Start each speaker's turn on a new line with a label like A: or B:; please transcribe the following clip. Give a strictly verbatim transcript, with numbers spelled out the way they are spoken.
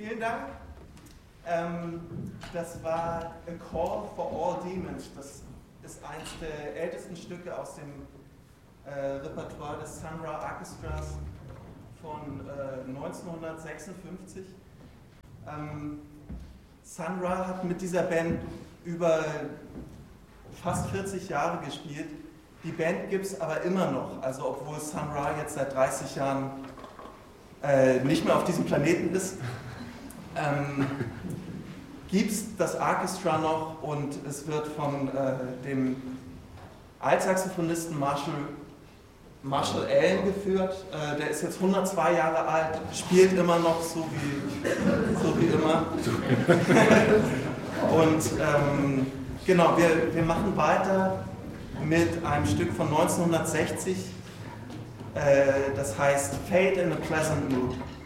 A: Vielen Dank. Ähm, das war A Call for All Demons. Das ist eines der ältesten Stücke aus dem äh, Repertoire des Sun Ra Orchestras von äh, neunzehnhundertsechsundfünfzig. Ähm, Sun Ra hat mit dieser Band über fast vierzig Jahre gespielt. Die Band gibt es aber immer noch, also obwohl Sun Ra jetzt seit dreißig Jahren äh, nicht mehr auf diesem Planeten ist, ähm, gibt es das Orchestra noch und es wird von äh, dem Altsaxophonisten Marshall, Marshall Allen geführt. Äh, der ist jetzt hundertzwei Jahre alt, spielt immer noch so wie, so wie immer. Und ähm, genau, wir, wir machen weiter mit einem Stück von neunzehnhundertsechzig, äh, das heißt Fate in a Pleasant Mood.